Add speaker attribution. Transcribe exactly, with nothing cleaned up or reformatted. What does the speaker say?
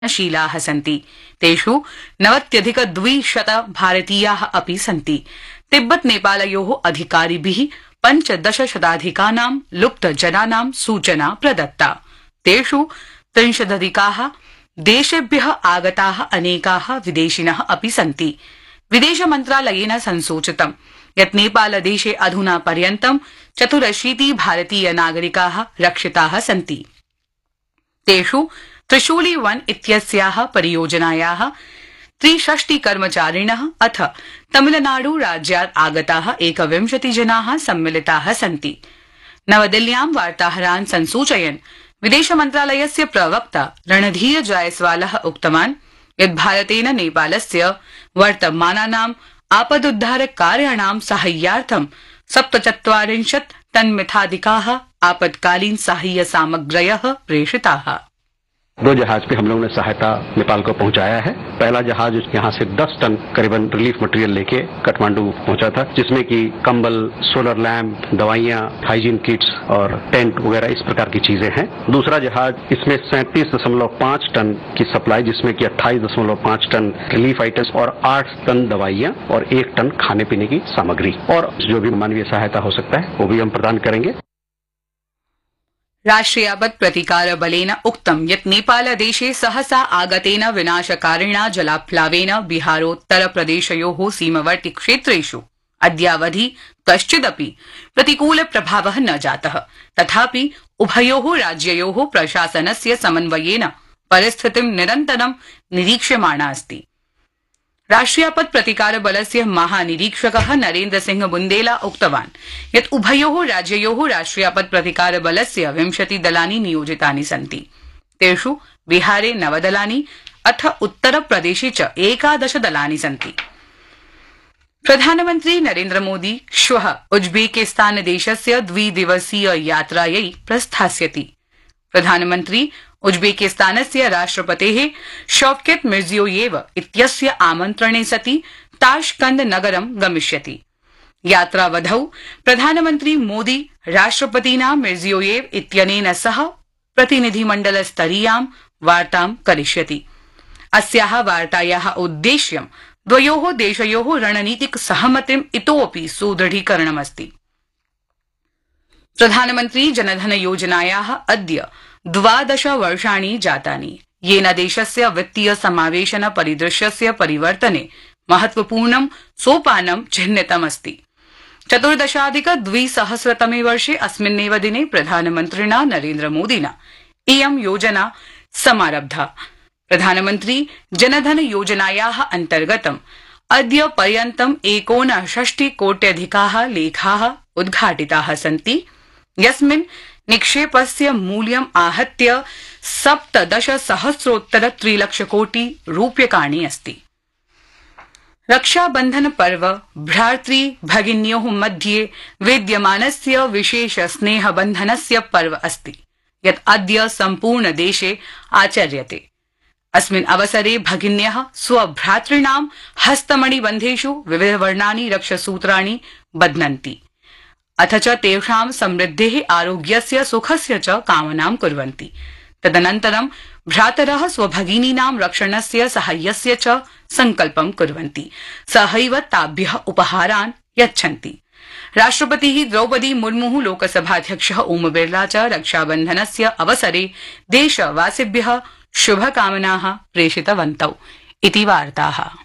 Speaker 1: शीलाः सन्ति। तेषु नवत्यधिक द्विशत भारतीयाः अपि सन्ति। तिब्बत नेपालयोः अधिकारिभिः पञ्चदश शताधिकानां लुप्तजनानां सूचना प्रदत्ता। तेषु त्रिंशदधिकाः देशेभ्यः आगताः अनेकाः विदेशिनः अपि सन्ति। विदेश मन्त्रालयेन संसूचितं यत् नेपालदेशे अधुना पर्यन्तं चतुरशीति भारतीय नागरिकाः रक्षिताः सन्ति। तेषु त्रिशूली वन इत्यस्याः परियोजनायाः त्रिषष्टि कर्मचारिणः अथ तमिलनाडु राज्यात् आगताः एकविंशति जनाः सम्मिलिताः सन्ति। नवदिल्ल्यां वार्ताहरान् संसूचयन् विदेश मन्त्रालयस्य प्रवक्ता रणधीर जायसवालः उक्तवान् यत् भारतेन नेपालस्य वर्तमानानाम् आपदुद्धार कार्याणां साहाय्यार्थं सप्तचत्वारिंशत् टन्मिताधिकाः आपत्कालीन साहाय्य सामग्र्यः प्रेषिताः।
Speaker 2: दो जहाज पे हम लोगों ने सहायता नेपाल को पहुंचाया है। पहला जहाज यहाँ से दस टन करीबन रिलीफ मटेरियल लेके काठमांडू पहुंचा था, जिसमें कि कंबल, सोलर लैंप, दवाइयाँ, हाइजीन किट्स और टेंट वगैरह इस प्रकार की चीजें हैं। दूसरा जहाज इसमें सैंतीस दशमलव पाँच टन की सप्लाई, जिसमें कि अट्ठाईस दशमलव पाँच टन रिलीफ आइटम्स और आठ टन दवाइयाँ और एक टन खाने पीने की सामग्री और जो भी मानवीय सहायता हो सकता है वो भी हम प्रदान करेंगे।
Speaker 1: राष्ट्रियापत् प्रतिकार बलेन उक्तं यत् नेपालदेशे सहसा आगतेन विनाशकारिणा जलाप्लावेन बिहारोत्तरप्रदेशयोः सीमवर्ति क्षेत्रेषु अद्यावधि कश्चिदपि प्रतिकूल प्रभावः न जातः। तथापि उभयोः राज्ययोः प्रशासनस्य समन्वयेन परिस्थितिं निरन्तरं निरीक्ष्यमाणा अस्ति। राष्ट्रियापत् प्रतिकार बलस्य महानिरीक्षकः नरेन्द्र सिंह बुन्देला उक्तवान् यत् उभयोः राज्ययोः राष्ट्रियापत् प्रतिकार बलस्य विंशति दलानि नियोजितानि सन्ति। तेषु बिहारे नव दलानि अथ उत्तरप्रदेशे च एकादश दलानि सन्ति। प्रधानमन्त्री नरेन्द्र मोदी श्वः उज्बेकिस्तान देशस्य द्विदिवसीय यात्रायै प्रस्थास्यति। प्रधानमन्त्री उज्बेकिस्तानस्य राष्ट्रपतेः शौकत मिर्जियोयेव इत्यस्य आमन्त्रणे सति ताश्कंद नगरं गमिष्यति। यात्रावधौ प्रधानमन्त्री मोदी राष्ट्रपतिना मिर्जियोयेव इत्यनेन सह प्रतिनिधिमण्डल स्तरीयां वार्तां करिष्यति। अस्याः वार्तायाः उद्देश्यं द्वयोः देशयोः रणनीतिक सहमतिम् इतोऽपि सुदृढीकरणमस्ति। प्रधानमन्त्री जनधन योजनायाः अद्य द्वादश वर्षाणि जातानि, येन देशस्य वित्तीय समावेशन परिदृश्यस्य परिवर्तने महत्वपूर्णं सोपानं चिह्नितमस्ति। चतुर्दशाधिक द्विसहस्रतमे वर्षे अस्मिन्नेव दिने प्रधानमन्त्रिणा नरेन्द्र मोदिना इयं योजना समारब्धा। प्रधानमन्त्री जनधन योजनायाः अन्तर्गतम् अद्य पर्यन्तम् एकोनषष्टि कोट्यधिकाः लेखाः उद्घाटिताः सन्ति, यस्मिन् निक्षेपस्य मूल्यम् आहत्य सप्तदश सहस्रोत्तर त्रिलक्ष कोटि रूप्यकाणि अस्ति। रक्षाबन्धन पर्व भ्रातृ भगिन्योः मध्ये विद्यमानस्य विशेष स्नेहबन्धनस्य पर्व अस्ति, यत् अद्य सम्पूर्ण देशे आचर्यते। अस्मिन् अवसरे भगिन्यः स्वभ्रातॄणां हस्तमणिबन्धेषु विविधवर्णानि रक्षसूत्राणि बध्नन्ति, अथ च तेषां समृद्धेः, आरोग्यस्य, सुखस्य च कामनां कुर्वन्ति। तदनन्तरं भ्रातरः स्वभगिनीनां रक्षणस्य, साहाय्यस्य च सङ्कल्पं कुर्वन्ति, सहैव ताभ्यः उपहारान् यच्छन्ति। राष्ट्रपतिः द्रौपदी मुर्मुः, लोकसभाध्यक्षः ओम बिर्ला च रक्षाबन्धनस्य अवसरे देशवासिभ्यः शुभकामनाः प्रेषितवन्तौ इति वार्ताः।